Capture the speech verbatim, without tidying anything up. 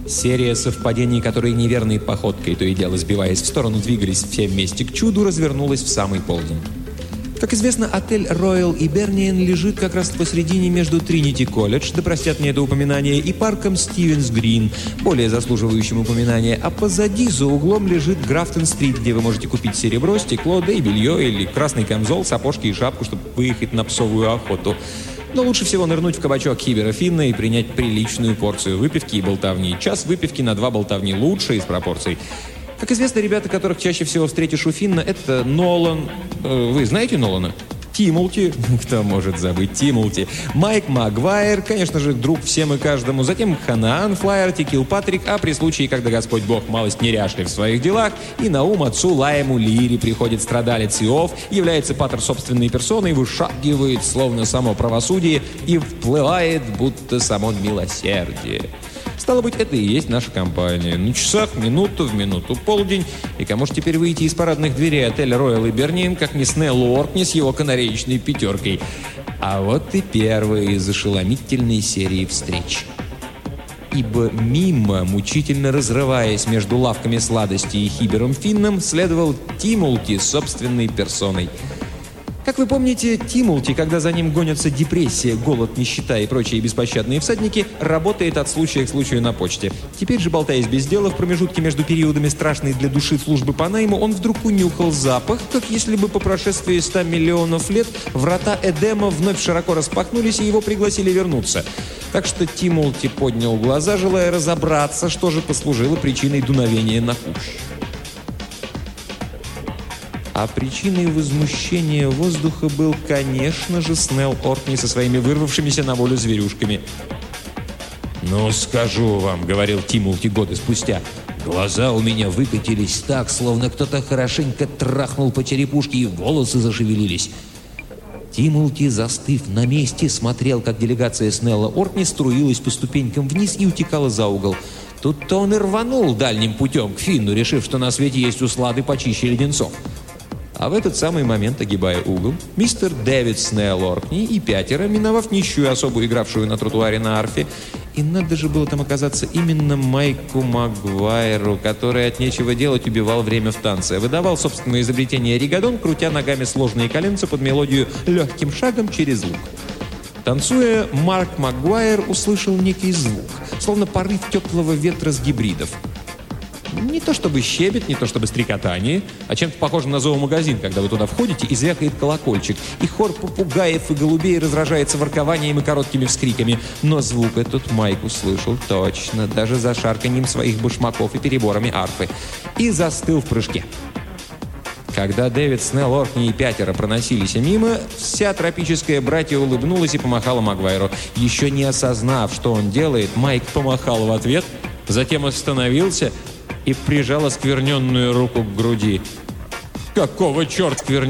Серия совпадений, которые неверной походкой, то и дело сбиваясь в сторону, двигались все вместе к чуду, развернулась в самый полдень. Как известно, отель Royal Hibernian лежит как раз посередине между Тринити Колледж, да простят мне это упоминание, и парком Стивенс Грин, более заслуживающим упоминания, а позади за углом лежит Графтон-стрит, где вы можете купить серебро, стекло, да и белье, или красный камзол, сапожки и шапку, чтобы выехать на псовую охоту. Но лучше всего нырнуть в кабачок Хибера Финна и принять приличную порцию выпивки и болтовни. Час выпивки на два болтовни лучше из пропорций. Как известно, ребята, которых чаще всего встретишь у Финна, это Нолан. Э, вы знаете Нолана? Тимолти. Кто может забыть Тимолти? Майк Магуайр, конечно же, друг всем и каждому. Затем Ханаан Флаерти, Килпатрик, а при случае, когда Господь Бог малость неряшлив в своих делах, и на ум отцу Лаему Лири приходит страдалец Иов, является патер собственной персоной, вышагивает, словно само правосудие, и вплывает, будто само милосердие. Стало быть, это и есть наша компания. На часах минуту в минуту полдень. И кому ж теперь выйти из парадных дверей отеля Royal Hibernian, как не Снеллу Оркни с его канареечной пятеркой? А вот и первая из ошеломительной серии встреч. Ибо мимо, мучительно разрываясь между лавками сладостей и Хибером Финном, следовал Тимолти собственной персоной. Как вы помните, Тимолти, когда за ним гонятся депрессия, голод, нищета и прочие беспощадные всадники, работает от случая к случаю на почте. Теперь же, болтаясь без дела, в промежутке между периодами страшной для души службы по найму, он вдруг унюхал запах, как если бы по прошествии ста миллионов лет врата Эдема вновь широко распахнулись, и его пригласили вернуться. Так что Тимолти поднял глаза, желая разобраться, что же послужило причиной дуновения на куш. А причиной возмущения воздуха был, конечно же, Снелл Оркни со своими вырвавшимися на волю зверюшками. «Ну, скажу вам», — говорил Тимолти годы спустя, «глаза у меня выкатились так, словно кто-то хорошенько трахнул по черепушке, и волосы зашевелились». Тимолти, застыв на месте, смотрел, как делегация Снелла Оркни струилась по ступенькам вниз и утекала за угол. Тут-то он и рванул дальним путем к Финну, решив, что на свете есть услады почище леденцов. А в этот самый момент, огибая угол, мистер Дэвид Снелл Оркни и пятеро, миновав нищую особу, игравшую на тротуаре на арфе, и надо же было там оказаться именно Майку Магуайру, который от нечего делать убивал время в танце, выдавал собственное изобретение ригадон, крутя ногами сложные коленца под мелодию «Легким шагом через луг». Танцуя, Марк Магуайр услышал некий звук, словно порыв теплого ветра с гибридов. Не то чтобы щебет, не то чтобы стрекотание, а чем-то похожим на зоомагазин, когда вы туда входите и звякает колокольчик, и хор попугаев и голубей разражается воркованием и короткими вскриками. Но звук этот Майк услышал точно, даже за шарканьем своих башмаков и переборами арфы, и застыл в прыжке. Когда Дэвид Снелл Оркни и пятеро проносились мимо, вся тропическая братья улыбнулась и помахала Магуайру. Еще не осознав, что он делает, Майк помахал в ответ, затем остановился и прижал оскверненную руку к груди. «Какого черта скверненную?»